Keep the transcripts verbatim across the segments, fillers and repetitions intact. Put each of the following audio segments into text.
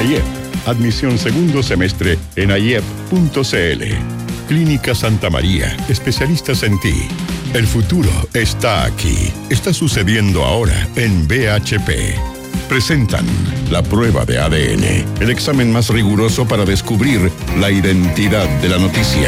A I E P, admisión segundo semestre en a i e p punto c l. Clínica Santa María, especialistas en ti. El futuro está aquí. Está sucediendo ahora en B H P. Presentan la prueba de A D N, el examen más riguroso para descubrir la identidad de la noticia.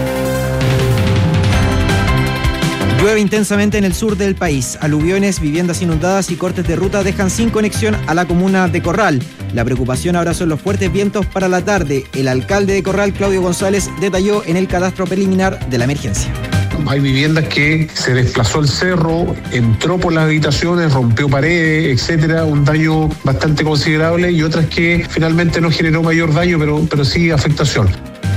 Llueve intensamente en el sur del país. Aluviones, viviendas inundadas y cortes de ruta dejan sin conexión a la comuna de Corral. La preocupación ahora son los fuertes vientos para la tarde. El alcalde de Corral, Claudio González, detalló en el catastro preliminar de la emergencia. Hay viviendas que se desplazó el cerro, entró por las habitaciones, rompió paredes, etcétera, un daño bastante considerable, y otras que finalmente no generó mayor daño, pero, pero sí afectación.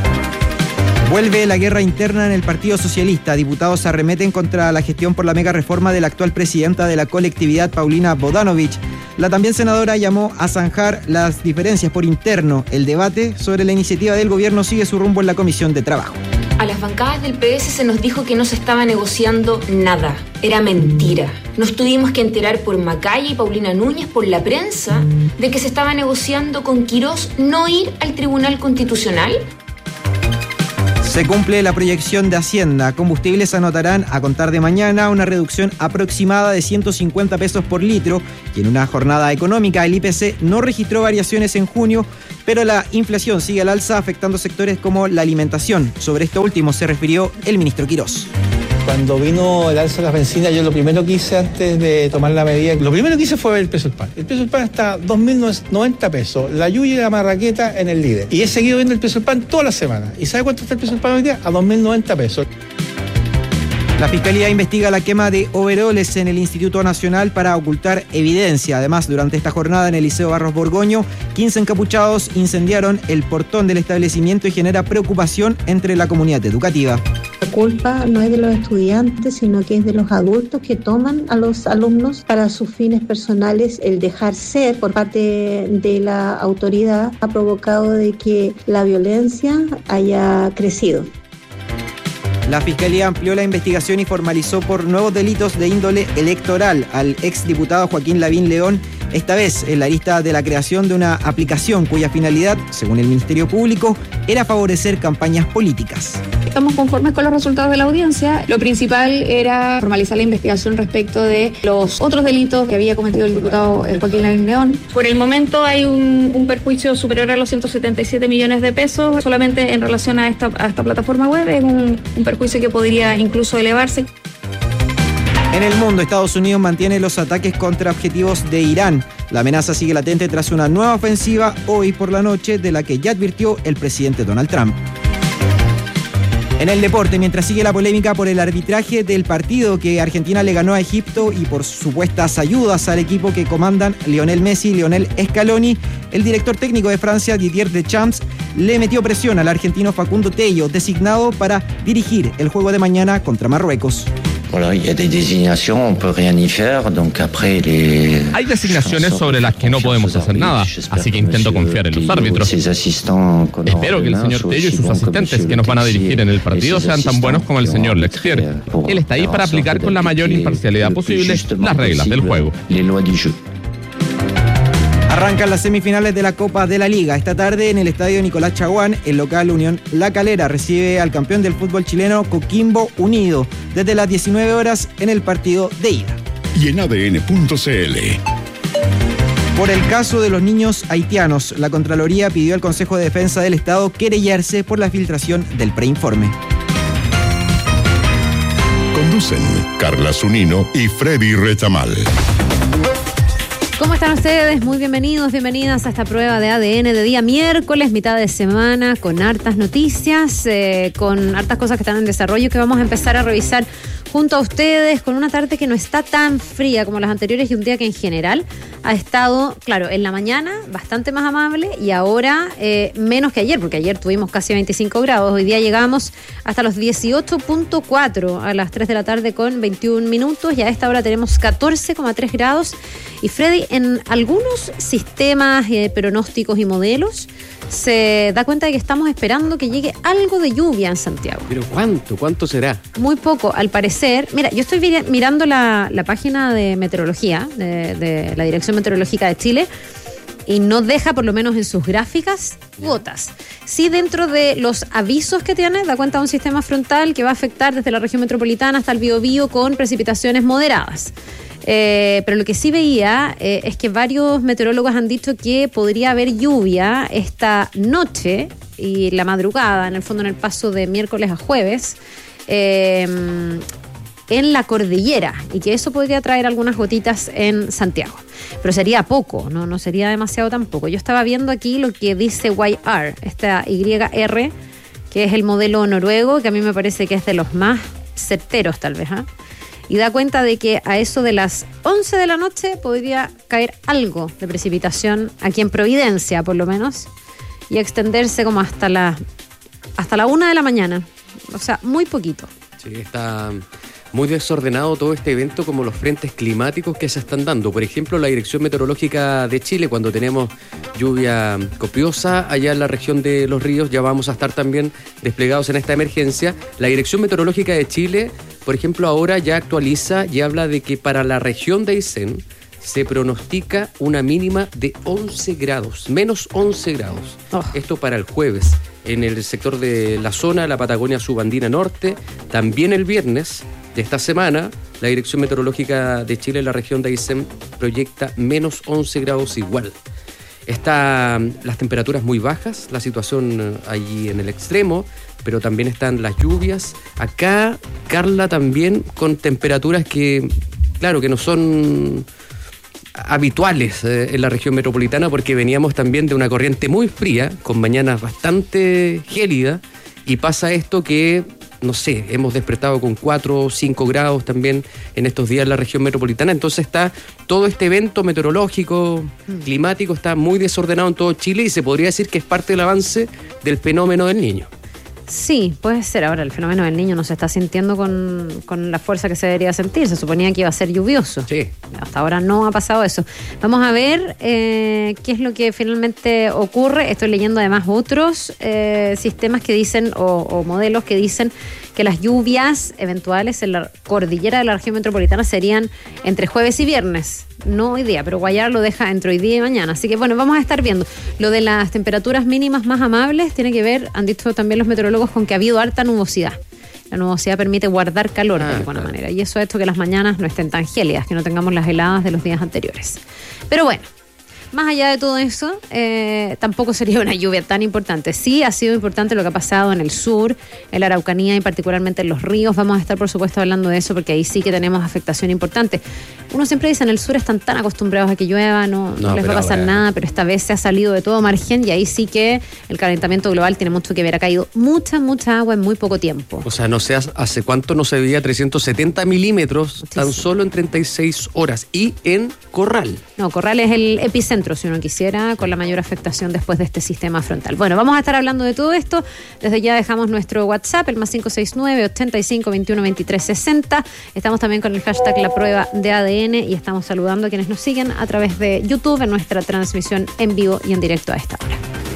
Vuelve la guerra interna en el Partido Socialista. Diputados arremeten contra la gestión por la mega reforma de la actual presidenta de la colectividad, Paulina Bodanovich. La también senadora llamó a zanjar las diferencias por interno. El debate sobre la iniciativa del gobierno sigue su rumbo en la Comisión de Trabajo. A las bancadas del P S se nos dijo que no se estaba negociando nada. Era mentira. Nos tuvimos que enterar por Macaya y Paulina Núñez, por la prensa, de que se estaba negociando con Quirós no ir al Tribunal Constitucional. Se cumple la proyección de Hacienda. Combustibles anotarán a contar de mañana una reducción aproximada de ciento cincuenta pesos por litro, y en una jornada económica el I P C no registró variaciones en junio, pero la inflación sigue al alza, afectando sectores como la alimentación. Sobre esto último se refirió el ministro Quirós. Cuando vino el alza de las bencinas, yo lo primero que hice antes de tomar la medida, lo primero que hice fue ver el precio del pan. El precio del pan está a dos mil noventa pesos, la yuya y la marraqueta en el líder. Y he seguido viendo el precio del pan toda la semana. ¿Y sabe cuánto está el precio del pan hoy día? A dos mil noventa pesos. La Fiscalía investiga la quema de overoles en el Instituto Nacional para ocultar evidencia. Además, durante esta jornada en el Liceo Barros Borgoño, quince encapuchados incendiaron el portón del establecimiento y genera preocupación entre la comunidad educativa. La culpa no es de los estudiantes, sino que es de los adultos que toman a los alumnos para sus fines personales. El dejar ser por parte de la autoridad ha provocado de que la violencia haya crecido. La Fiscalía amplió la investigación y formalizó por nuevos delitos de índole electoral al exdiputado Joaquín Lavín León, esta vez en la lista de la creación de una aplicación cuya finalidad, según el Ministerio Público, era favorecer campañas políticas. Estamos conformes con los resultados de la audiencia. Lo principal era formalizar la investigación respecto de los otros delitos que había cometido el diputado Joaquín Lavín León. Por el momento hay un, un perjuicio superior a los ciento setenta y siete millones de pesos solamente en relación a esta, a esta plataforma web. Es un, un perjuicio que podría incluso elevarse. En el mundo, Estados Unidos mantiene los ataques contra objetivos de Irán. La amenaza sigue latente tras una nueva ofensiva hoy por la noche, de la que ya advirtió el presidente Donald Trump. En el deporte, mientras sigue la polémica por el arbitraje del partido que Argentina le ganó a Egipto y por supuestas ayudas al equipo que comandan Lionel Messi y Lionel Scaloni, el director técnico de Francia, Didier Deschamps, le metió presión al argentino Facundo Tello, designado para dirigir el juego de mañana contra Marruecos. Hay designaciones sobre las que no podemos hacer nada, así que intento confiar en los árbitros. Espero que el señor Tello y sus asistentes que nos van a dirigir en el partido sean tan buenos como el señor Lexier. Él está ahí para aplicar con la mayor imparcialidad posible las reglas del juego. Arrancan las semifinales de la Copa de la Liga. Esta tarde en el estadio Nicolás Chaguán, el local Unión La Calera recibe al campeón del fútbol chileno Coquimbo Unido desde las diecinueve horas en el partido de ida. Y en a d n punto c l. Por el caso de los niños haitianos, la Contraloría pidió al Consejo de Defensa del Estado querellarse por la filtración del preinforme. Conducen Carla Zunino y Freddy Retamal. ¿Cómo están ustedes? Muy bienvenidos, bienvenidas a esta prueba de A D N de día miércoles, mitad de semana, con hartas noticias, eh, con hartas cosas que están en desarrollo que vamos a empezar a revisar junto a ustedes, con una tarde que no está tan fría como las anteriores y un día que en general ha estado, claro, en la mañana bastante más amable y ahora eh, menos que ayer, porque ayer tuvimos casi veinticinco grados, hoy día llegamos hasta los dieciocho punto cuatro a las tres de la tarde con veintiún minutos y a esta hora tenemos catorce coma tres grados. Y Freddy, en algunos sistemas, eh, pronósticos y modelos se da cuenta de que estamos esperando que llegue algo de lluvia en Santiago. ¿Pero cuánto? ¿Cuánto será? Muy poco, al parecer. Mira, yo estoy mirando la, la página de meteorología, de, de la Dirección Meteorológica de Chile, y no deja, por lo menos en sus gráficas, gotas. Sí, dentro de los avisos que tiene, da cuenta de un sistema frontal que va a afectar desde la región metropolitana hasta el Biobío con precipitaciones moderadas. Eh, pero lo que sí veía eh, es que varios meteorólogos han dicho que podría haber lluvia esta noche y la madrugada, en el fondo en el paso de miércoles a jueves, eh, en la cordillera, y que eso podría traer algunas gotitas en Santiago. Pero sería poco, no, no sería demasiado tampoco. Yo estaba viendo aquí lo que dice Y R, esta Y R, que es el modelo noruego, que a mí me parece que es de los más certeros tal vez, ¿eh? Y da cuenta de que a eso de las once de la noche podría caer algo de precipitación aquí en Providencia, por lo menos, y extenderse como hasta la hasta la una de la mañana. O sea, muy poquito. Sí, está muy desordenado todo este evento, como los frentes climáticos que se están dando. Por ejemplo, la Dirección Meteorológica de Chile, cuando tenemos lluvia copiosa allá en la región de Los Ríos, ya vamos a estar también desplegados en esta emergencia. La Dirección Meteorológica de Chile, por ejemplo, ahora ya actualiza y habla de que para la región de Aysén se pronostica una mínima de once grados, menos once grados. Oh. Esto para el jueves. En el sector de la zona, la Patagonia Subandina Norte, también el viernes de esta semana, la Dirección Meteorológica de Chile en la región de Aysén proyecta menos once grados igual. Están las temperaturas muy bajas, la situación allí en el extremo, pero también están las lluvias. Acá, Carla, también con temperaturas que, claro, que no son habituales eh, en la región metropolitana, porque veníamos también de una corriente muy fría, con mañanas bastante gélidas, y pasa esto que, no sé, hemos despertado con cuatro o cinco grados también en estos días en la región metropolitana. Entonces está todo este evento meteorológico, climático, está muy desordenado en todo Chile, y se podría decir que es parte del avance del fenómeno del Niño. Sí, puede ser. Ahora el fenómeno del Niño no se está sintiendo con, con la fuerza que se debería sentir. Se suponía que iba a ser lluvioso. Sí. Hasta ahora no ha pasado eso. Vamos a ver eh, qué es lo que finalmente ocurre. Estoy leyendo además otros eh, sistemas que dicen, o, o modelos que dicen que las lluvias eventuales en la cordillera de la región metropolitana serían entre jueves y viernes. No hoy día, pero Guayar lo deja entre hoy día y mañana. Así que bueno, vamos a estar viendo. Lo de las temperaturas mínimas más amables tiene que ver, han dicho también los meteorólogos, con que ha habido harta nubosidad. La nubosidad permite guardar calor ah, de alguna claro. manera. Y eso ha hecho que las mañanas no estén tan gélidas, que no tengamos las heladas de los días anteriores. Pero bueno, más allá de todo eso, eh, tampoco sería una lluvia tan importante. Sí ha sido importante lo que ha pasado en el sur, en la Araucanía y particularmente en los ríos. Vamos a estar, por supuesto, hablando de eso, porque ahí sí que tenemos afectación importante. Uno siempre dice, en el sur están tan acostumbrados a que llueva, no, no, no les va a pasar bueno. nada, pero esta vez se ha salido de todo margen, y ahí sí que el calentamiento global tiene mucho que ver. Ha caído mucha, mucha agua en muy poco tiempo. O sea, no sé hace cuánto no se veía trescientos setenta milímetros sí, tan sí. solo en treinta y seis horas. Y en Corral. No, Corral es el epicentro, si uno quisiera, con la mayor afectación después de este sistema frontal. Bueno, vamos a estar hablando de todo esto. Desde ya dejamos nuestro WhatsApp, el más cinco seis nueve, ochenta y cinco, veintiuno, veintitrés, sesenta. Estamos también con el hashtag La Prueba de A D N, y estamos saludando a quienes nos siguen a través de YouTube en nuestra transmisión en vivo y en directo a esta hora.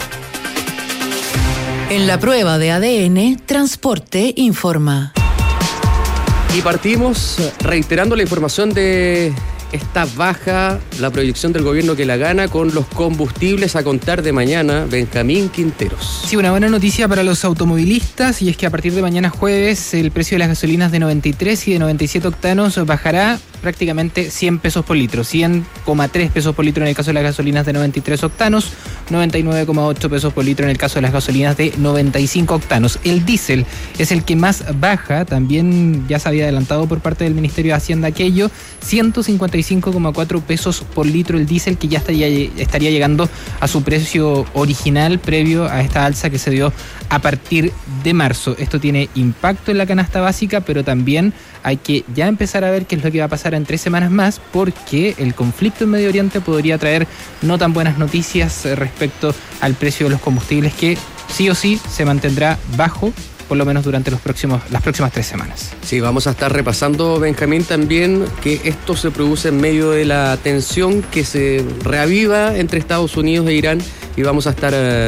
En La Prueba de A D N, Transporte informa. Y partimos reiterando la información de esta baja, la proyección del gobierno que la gana con los combustibles a contar de mañana. Benjamín Quinteros. Sí, una buena noticia para los automovilistas, y es que a partir de mañana jueves el precio de las gasolinas de noventa y tres y de noventa y siete octanos bajará prácticamente cien pesos por litro, cien coma tres pesos por litro en el caso de las gasolinas de noventa y tres octanos, noventa y nueve coma ocho pesos por litro en el caso de las gasolinas de noventa y cinco octanos. El diésel es el que más baja, también ya se había adelantado por parte del Ministerio de Hacienda aquello, ciento cincuenta y cinco coma cuatro pesos por litro el diésel, que ya estaría, estaría llegando a su precio original previo a esta alza que se dio a partir de marzo. Esto tiene impacto en la canasta básica, pero también hay que ya empezar a ver qué es lo que va a pasar en tres semanas más, porque el conflicto en Medio Oriente podría traer no tan buenas noticias respecto al precio de los combustibles, que sí o sí se mantendrá bajo, por lo menos durante los próximos, las próximas tres semanas. Sí, vamos a estar repasando, Benjamín, también que esto se produce en medio de la tensión que se reaviva entre Estados Unidos e Irán, y vamos a estar eh,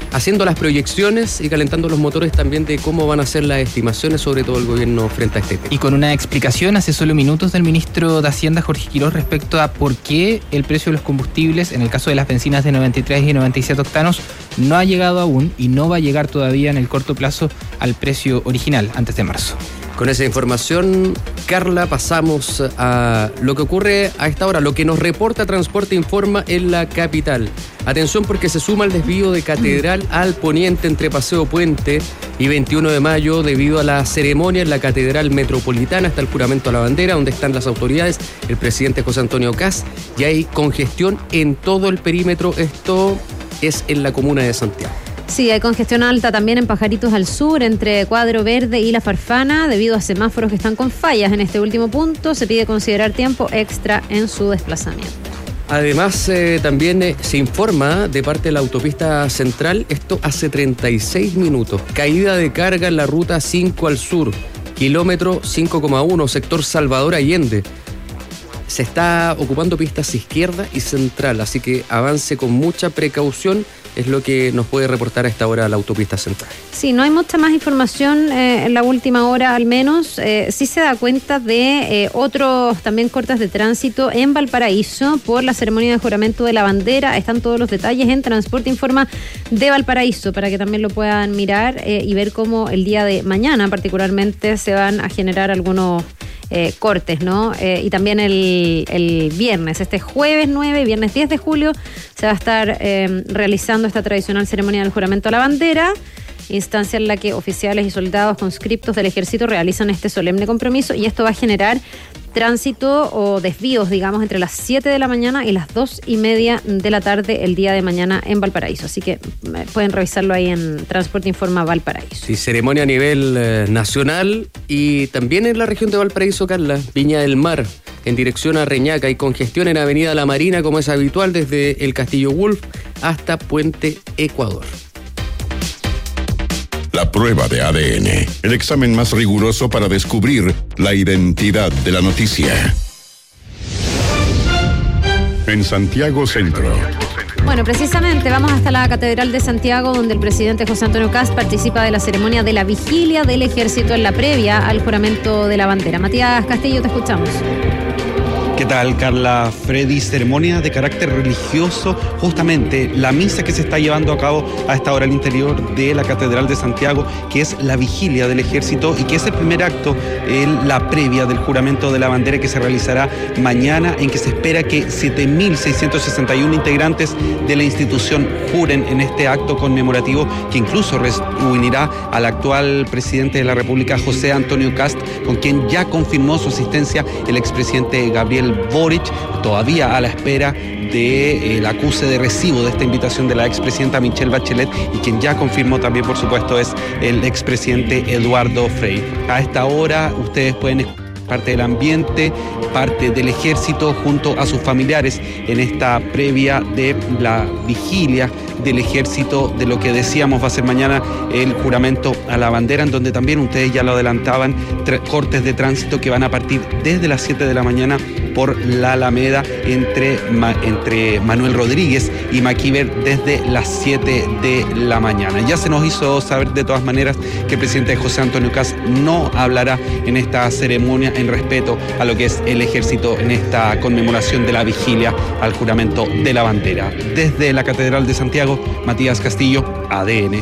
haciendo las proyecciones y calentando los motores también de cómo van a ser las estimaciones, sobre todo el gobierno frente a este tema. Y con una explicación hace solo minutos del ministro de Hacienda, Jorge Quirós, respecto a por qué el precio de los combustibles, en el caso de las bencinas de noventa y tres y noventa y siete octanos, no ha llegado aún y no va a llegar todavía en el corto plazo al precio original, antes de marzo. Con esa información, Carla, pasamos a lo que ocurre a esta hora, lo que nos reporta Transporte Informa en la capital. Atención, porque se suma el desvío de Catedral al Poniente entre Paseo Puente y veintiuno de mayo debido a la ceremonia en la Catedral Metropolitana hasta el juramento a la bandera, donde están las autoridades, el presidente José Antonio Kast, y hay congestión en todo el perímetro. Esto es en la comuna de Santiago. Sí, hay congestión alta también en Pajaritos al Sur, entre Cuadro Verde y La Farfana, debido a semáforos que están con fallas en este último punto. Se pide considerar tiempo extra en su desplazamiento. Además, eh, también eh, se informa de parte de la autopista central, esto hace treinta y seis minutos, caída de carga en la ruta cinco al sur, kilómetro cinco coma uno, sector Salvador Allende. Se está ocupando pistas izquierda y central, así que avance con mucha precaución. Es lo que nos puede reportar a esta hora la autopista central. Sí, no hay mucha más información eh, en la última hora al menos. Eh, sí se da cuenta de eh, otros también cortes de tránsito en Valparaíso por la ceremonia de juramento de la bandera. Están todos los detalles en Transporte Informa de Valparaíso para que también lo puedan mirar eh, y ver cómo el día de mañana particularmente se van a generar algunos Eh, cortes, ¿no? Eh, y también el, el viernes, este jueves nueve, viernes diez de julio, se va a estar eh, realizando esta tradicional ceremonia del juramento a la bandera, instancia en la que oficiales y soldados conscriptos del ejército realizan este solemne compromiso, y esto va a generar tránsito o desvíos, digamos, entre las siete de la mañana y las dos y media de la tarde el día de mañana en Valparaíso. Así que pueden revisarlo ahí en Transporte Informa Valparaíso. Sí, ceremonia a nivel eh, nacional y también en la región de Valparaíso, Carla, Viña del Mar, en dirección a Reñaca. Hay congestión en Avenida La Marina, como es habitual, desde el Castillo Wolf hasta Puente Ecuador. La prueba de A D N, el examen más riguroso para descubrir la identidad de la noticia. En Santiago Centro. Bueno, precisamente vamos hasta la Catedral de Santiago, donde el presidente José Antonio Kast participa de la ceremonia de la vigilia del ejército en la previa al juramento de la bandera. Matías Castillo, te escuchamos. ¿Qué tal, Carla? Freddy, ceremonia de carácter religioso, justamente la misa que se está llevando a cabo a esta hora al interior de la Catedral de Santiago, que es la vigilia del ejército y que es el primer acto en la previa del juramento de la bandera que se realizará mañana, en que se espera que siete mil seiscientos sesenta y uno integrantes de la institución juren en este acto conmemorativo, que incluso reunirá al actual presidente de la República, José Antonio Kast, con quien ya confirmó su asistencia el expresidente Gabriel Boric, todavía a la espera del eh, acuse de recibo de esta invitación de la expresidenta Michelle Bachelet, y quien ya confirmó también, por supuesto, es el expresidente Eduardo Frei. A esta hora ustedes pueden escuchar parte del ambiente, parte del ejército junto a sus familiares en esta previa de la vigilia del ejército, de lo que decíamos va a ser mañana el juramento a la bandera, en donde también ustedes ya lo adelantaban, cortes de tránsito que van a partir desde las siete de la mañana por la Alameda entre, entre Manuel Rodríguez y Maquiver desde las siete de la mañana. Ya se nos hizo saber de todas maneras que el presidente José Antonio Kast no hablará en esta ceremonia en respeto a lo que es el ejército en esta conmemoración de la vigilia al juramento de la bandera. Desde la Catedral de Santiago, Matías Castillo, A D N.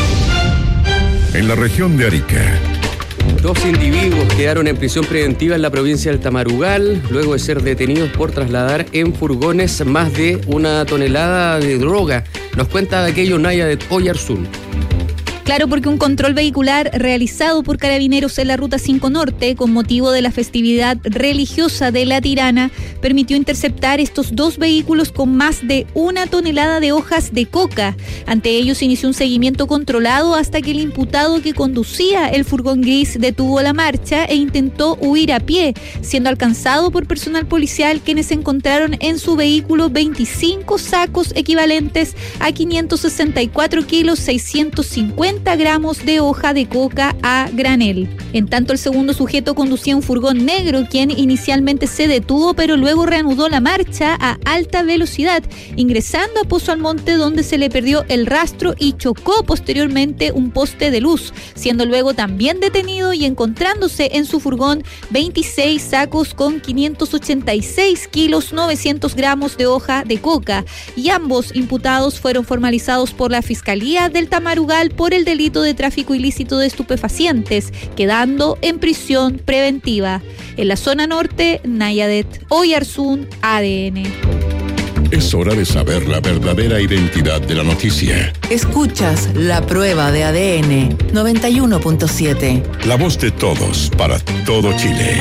En la región de Arica. Dos individuos quedaron en prisión preventiva en la provincia del Tamarugal, luego de ser detenidos por trasladar en furgones más de una tonelada de droga. Nos cuenta de aquello Naya de Oyarzún. Claro, porque un control vehicular realizado por carabineros en la Ruta cinco Norte con motivo de la festividad religiosa de la Tirana permitió interceptar estos dos vehículos con más de una tonelada de hojas de coca. Ante ellos se inició un seguimiento controlado hasta que el imputado que conducía el furgón gris detuvo la marcha e intentó huir a pie, siendo alcanzado por personal policial, quienes encontraron en su vehículo veinticinco sacos equivalentes a quinientos sesenta y cuatro kilos seiscientos cincuenta cincuenta gramos de hoja de coca a granel. En tanto, el segundo sujeto conducía un furgón negro, quien inicialmente se detuvo, pero luego reanudó la marcha a alta velocidad, ingresando a Pozo Almonte, donde se le perdió el rastro y chocó posteriormente un poste de luz, siendo luego también detenido y encontrándose en su furgón veintiséis sacos con quinientos ochenta y seis kilos, novecientos gramos de hoja de coca, y ambos imputados fueron formalizados por la Fiscalía del Tamarugal por el delito de tráfico ilícito de estupefacientes, quedando en prisión preventiva. En la zona norte, Nayadet Oyarzún, A D N. Es hora de saber la verdadera identidad de la noticia. Escuchas La Prueba de A D N noventa y uno punto siete. La voz de todos para todo Chile.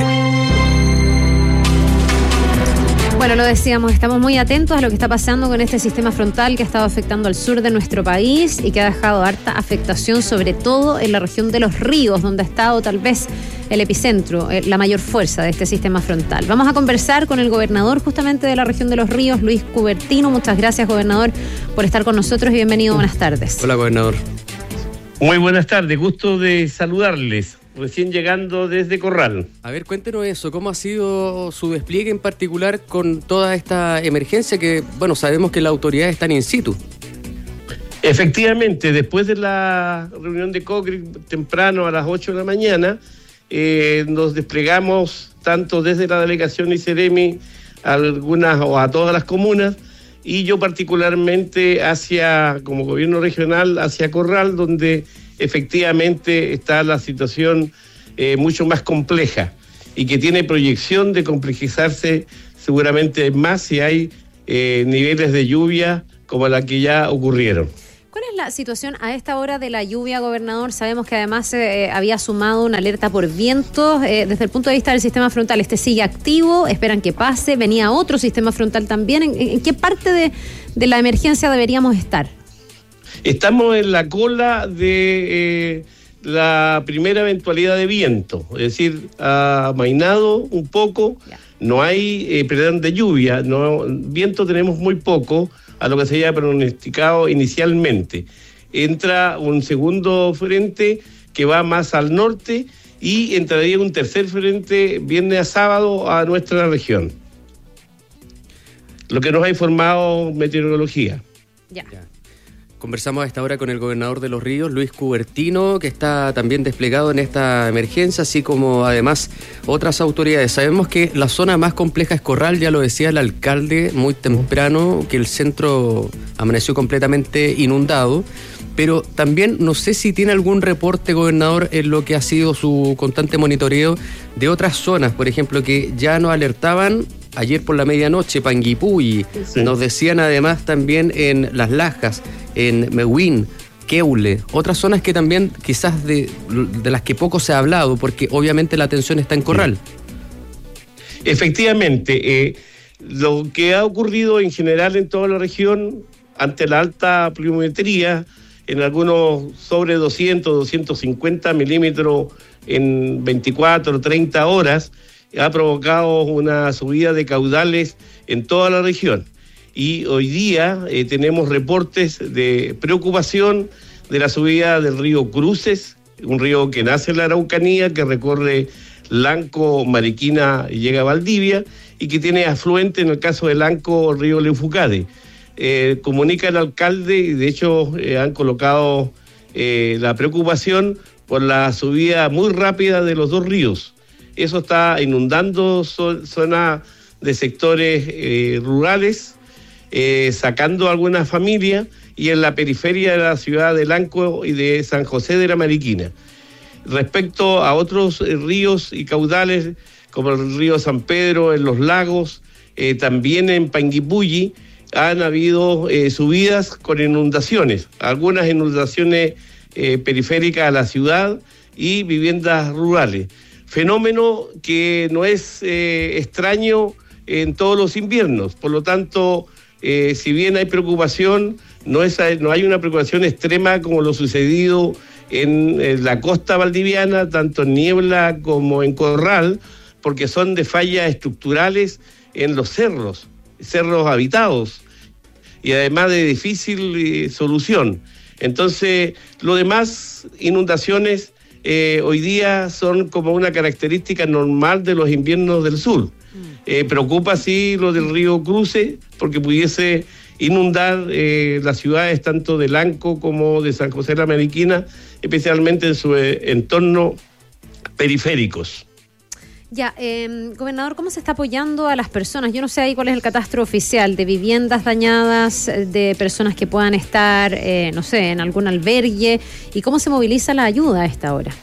Bueno, lo decíamos, estamos muy atentos a lo que está pasando con este sistema frontal que ha estado afectando al sur de nuestro país y que ha dejado harta afectación, sobre todo en la región de los ríos, donde ha estado tal vez el epicentro, la mayor fuerza de este sistema frontal. Vamos a conversar con el gobernador justamente de la región de los ríos, Luis Cubertino. Muchas gracias, gobernador, por estar con nosotros y bienvenido. Buenas tardes. Hola, gobernador. Muy buenas tardes, gusto de saludarles. Recién llegando desde Corral. A ver, cuéntenos eso, ¿cómo ha sido su despliegue en particular con toda esta emergencia que, bueno, sabemos que las autoridades están in situ? Efectivamente, después de la reunión de COCRIC temprano a las ocho de la mañana, eh, nos desplegamos tanto desde la delegación y Ceremi a algunas o a todas las comunas, y yo particularmente hacia, como gobierno regional, hacia Corral, donde efectivamente está la situación eh, mucho más compleja y que tiene proyección de complejizarse seguramente más si hay eh, niveles de lluvia como la que ya ocurrieron. ¿Cuál es la situación a esta hora de la lluvia, gobernador? Sabemos que además eh, había sumado una alerta por vientos. Eh, desde el punto de vista del sistema frontal, ¿este sigue activo? ¿Esperan que pase? ¿Venía otro sistema frontal también? ¿En, en qué parte de, de la emergencia deberíamos estar? Estamos en la cola de eh, la primera eventualidad de viento, es decir, ha amainado un poco, ya. No hay, eh, perdón, de lluvia, no, viento tenemos muy poco, a lo que se había pronosticado inicialmente. Entra un segundo frente que va más al norte y entraría un tercer frente viernes a sábado a nuestra región. Lo que nos ha informado meteorología. Ya. ya. Conversamos a esta hora con el gobernador de Los Ríos, Luis Cubertino, que está también desplegado en esta emergencia, así como además otras autoridades. Sabemos que la zona más compleja es Corral, ya lo decía el alcalde muy temprano, que el centro amaneció completamente inundado, pero también no sé si tiene algún reporte, gobernador, en lo que ha sido su constante monitoreo de otras zonas, por ejemplo, que ya nos alertaban ayer por la medianoche, Panguipulli, sí. Nos decían además también en Las Lajas, en Mewin, Queule, otras zonas que también quizás de, de las que poco se ha hablado, porque obviamente la atención está en Corral. Efectivamente, eh, lo que ha ocurrido en general en toda la región, ante la alta pluviometría, en algunos sobre doscientos, doscientos cincuenta milímetros en veinticuatro, treinta horas, ha provocado una subida de caudales en toda la región. Y hoy día eh, tenemos reportes de preocupación de la subida del río Cruces, un río que nace en la Araucanía, que recorre Lanco, Mariquina y llega a Valdivia, y que tiene afluente, en el caso de Lanco, el río Leufucade. Eh, comunica el alcalde, y de hecho eh, han colocado eh, la preocupación por la subida muy rápida de los dos ríos. Eso está inundando zo- zonas de sectores eh, rurales, eh, sacando a algunas familias, y en la periferia de la ciudad de Lanco y de San José de la Mariquina. Respecto a otros eh, ríos y caudales, como el río San Pedro, en los lagos, eh, también en Panguipulli, han habido eh, subidas con inundaciones, algunas inundaciones eh, periféricas a la ciudad y viviendas rurales. Fenómeno que no es eh, extraño en todos los inviernos, por lo tanto, eh, si bien hay preocupación, no, es, no hay una preocupación extrema como lo sucedido en, en la costa valdiviana, tanto en Niebla como en Corral, porque son de fallas estructurales en los cerros, cerros habitados, y además de difícil eh, solución. Entonces, lo demás, inundaciones, eh, hoy día son como una característica normal de los inviernos del sur. Eh, preocupa, sí, lo del río Cruce, porque pudiese inundar eh, las ciudades tanto de Lanco como de San José de la Mariquina, especialmente en su eh, entorno periféricos. Ya, eh, gobernador, ¿cómo se está apoyando a las personas? Yo no sé ahí cuál es el catastro oficial de viviendas dañadas, de personas que puedan estar, eh, no sé, en algún albergue, y cómo se moviliza la ayuda a esta hora.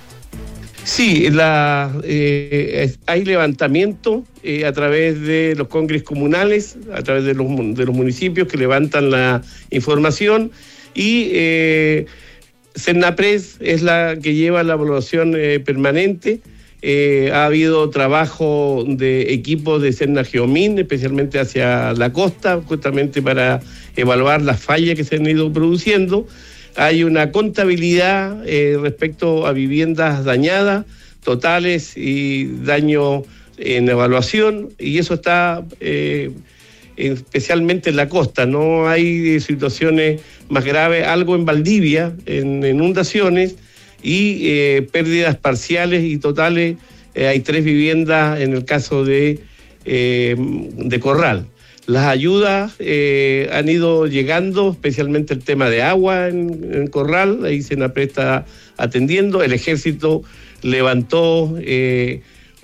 Sí, la, eh, hay levantamiento eh, a través de los congresos comunales, a través de los, de los municipios que levantan la información, y eh, Cernapres es la que lleva la evaluación eh, permanente. Eh, ha habido trabajo de equipos de Cernageomin, especialmente hacia la costa, justamente para evaluar las fallas que se han ido produciendo. Hay una contabilidad eh, respecto a viviendas dañadas, totales y daño en evaluación, y eso está eh, especialmente en la costa. No hay situaciones más graves, algo en Valdivia, en inundaciones, y eh, pérdidas parciales y totales. Eh, hay tres viviendas en el caso de, eh, de Corral. Las ayudas eh, han ido llegando, especialmente el tema de agua en, en Corral, ahí Senapred está atendiendo. El ejército levantó eh,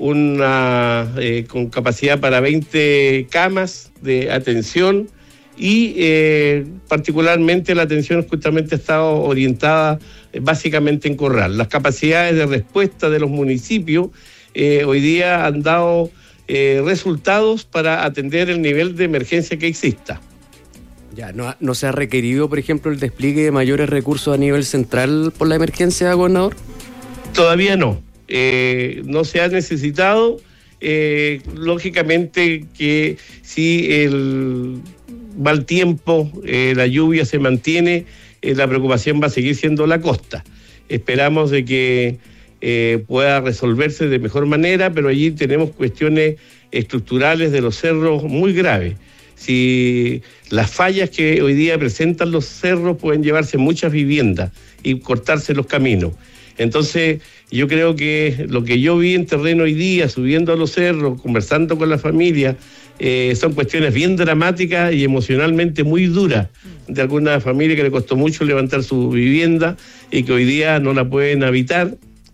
una eh, con capacidad para veinte camas de atención, y eh, particularmente la atención justamente ha estado orientada eh, básicamente en Corral. Las capacidades de respuesta de los municipios eh, hoy día han dado eh, resultados para atender el nivel de emergencia que exista. Ya, ¿no, no se ha requerido, por ejemplo, el despliegue de mayores recursos a nivel central por la emergencia, gobernador? Todavía no. Eh, no se ha necesitado. Eh, lógicamente que si el mal tiempo, eh, la lluvia se mantiene, eh, la preocupación va a seguir siendo la costa. Esperamos de que eh, pueda resolverse de mejor manera, pero allí tenemos cuestiones estructurales de los cerros muy graves. Si las fallas que hoy día presentan los cerros pueden llevarse muchas viviendas y cortarse los caminos. Entonces, yo creo que lo que yo vi en terreno hoy día, subiendo a los cerros, conversando con la familia, eh, son cuestiones bien dramáticas y emocionalmente muy duras de alguna familia que le costó mucho levantar su vivienda y que hoy día no la pueden habitar,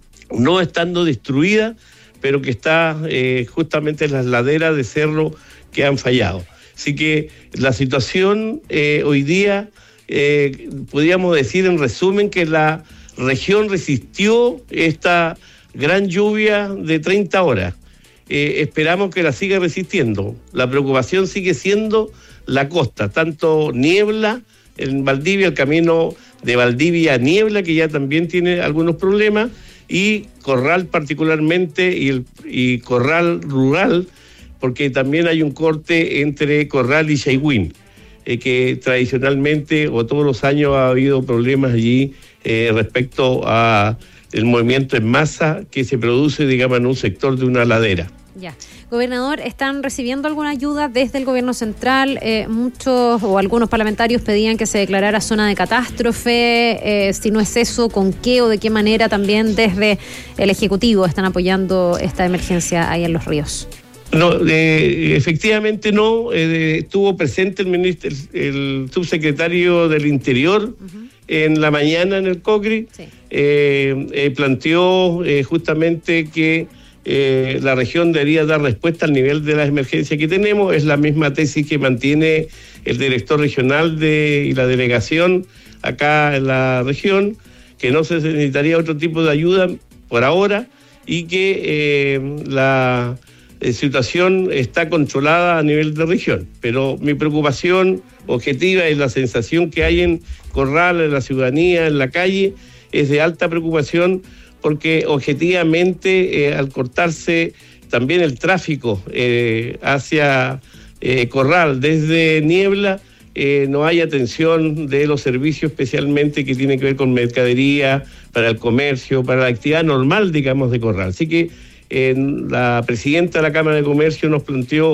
no estando destruida, pero que está eh, justamente en las laderas de cerro que han fallado. Así que la situación eh, hoy día, eh, podríamos decir en resumen que la región resistió esta gran lluvia de treinta horas. Eh, esperamos que la siga resistiendo. La preocupación sigue siendo la costa, tanto Niebla, en Valdivia, el camino de Valdivia a Niebla, que ya también tiene algunos problemas, y Corral particularmente, y, el, y Corral rural, porque también hay un corte entre Corral y Chaihuín, eh, que tradicionalmente o todos los años ha habido problemas allí eh, respecto a el movimiento en masa que se produce, digamos, en un sector de una ladera. Ya. Gobernador, ¿están recibiendo alguna ayuda desde el gobierno central? Eh, muchos o algunos parlamentarios pedían que se declarara zona de catástrofe. Eh, si no es eso, ¿con qué o de qué manera también desde el Ejecutivo están apoyando esta emergencia ahí en Los Ríos? No, eh, efectivamente no. Eh, estuvo presente el, ministro, el, el subsecretario del Interior uh-huh. en la mañana en el COCRI. Sí. Eh, eh, planteó eh, justamente que eh, la región debería dar respuesta al nivel de las emergencias que tenemos. Es la misma tesis que mantiene el director regional de, y la delegación acá en la región, que no se necesitaría otro tipo de ayuda por ahora y que eh, la eh, situación está controlada a nivel de región. Pero mi preocupación objetiva y la sensación que hay en Corral, en la ciudadanía, en la calle, es de alta preocupación porque objetivamente eh, al cortarse también el tráfico eh, hacia eh, Corral desde Niebla, eh, no hay atención de los servicios especialmente que tienen que ver con mercadería, para el comercio, para la actividad normal, digamos, de Corral. Así que eh, la presidenta de la Cámara de Comercio nos planteó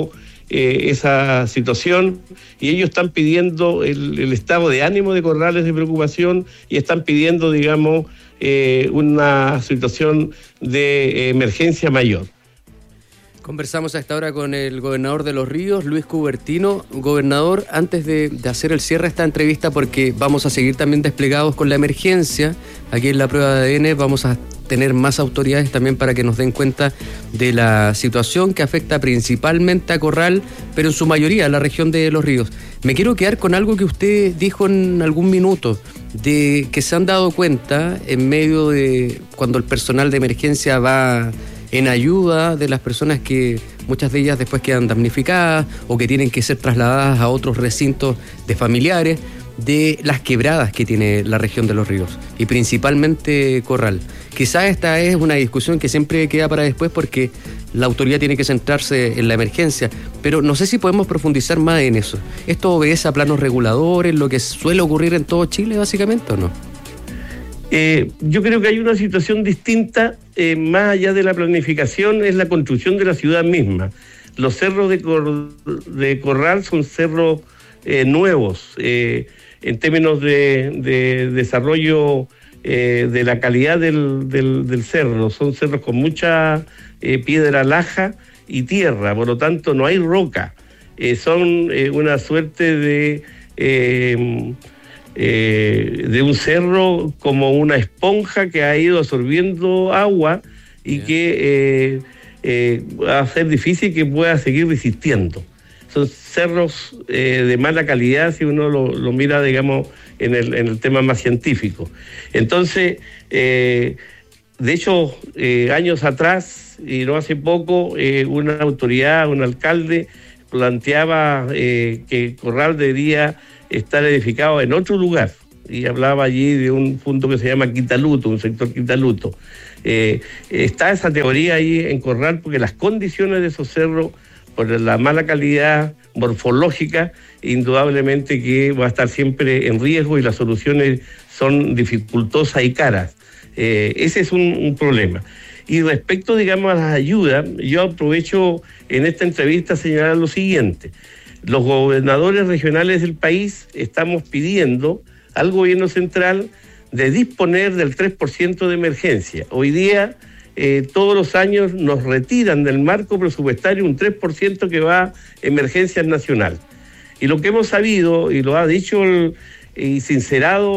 eh, esa situación, y ellos están pidiendo el, el estado de ánimo de Corrales de preocupación y están pidiendo, digamos, eh, una situación de emergencia mayor. Conversamos a esta hora con el gobernador de Los Ríos, Luis Cubertino. Gobernador, antes de, de hacer el cierre de esta entrevista, porque vamos a seguir también desplegados con la emergencia, aquí en la prueba de A D N vamos a tener más autoridades también para que nos den cuenta de la situación que afecta principalmente a Corral, pero en su mayoría a la región de Los Ríos. Me quiero quedar con algo que usted dijo en algún minuto, de que se han dado cuenta en medio de cuando el personal de emergencia va en ayuda de las personas que muchas de ellas después quedan damnificadas o que tienen que ser trasladadas a otros recintos de familiares, de las quebradas que tiene la región de Los Ríos y principalmente Corral. Quizás esta es una discusión que siempre queda para después porque la autoridad tiene que centrarse en la emergencia, pero no sé si podemos profundizar más en eso. ¿Esto obedece a planos reguladores, lo que suele ocurrir en todo Chile básicamente o no? Eh, yo creo que hay una situación distinta, eh, más allá de la planificación, es la construcción de la ciudad misma. Los cerros de, Cor- de Corral son cerros eh, nuevos, eh, en términos de, de desarrollo eh, de la calidad del, del, del cerro. Son cerros con mucha eh, piedra laja y tierra, por lo tanto no hay roca. Eh, son eh, una suerte de... Eh, Eh, de un cerro como una esponja que ha ido absorbiendo agua y yeah. que eh, eh, va a ser difícil que pueda seguir resistiendo. Son cerros eh, de mala calidad si uno lo, lo mira, digamos, en el, en el tema más científico. Entonces, eh, de hecho, eh, años atrás, y no hace poco, eh, una autoridad, un alcalde, planteaba eh, que Corral debería estar edificado en otro lugar, y hablaba allí de un punto que se llama Quitaluto, un sector Quitaluto. Eh, está esa teoría ahí en Corral porque las condiciones de esos cerros, por la mala calidad morfológica, indudablemente que va a estar siempre en riesgo y las soluciones son dificultosas y caras. Eh, ese es un, un problema. Y respecto, digamos, a las ayudas, yo aprovecho en esta entrevista a señalar lo siguiente. Los gobernadores regionales del país estamos pidiendo al gobierno central de disponer del tres por ciento de emergencia. Hoy día, eh, todos los años nos retiran del marco presupuestario un tres por ciento que va a emergencia nacional. Y lo que hemos sabido, y lo ha dicho el, y sincerado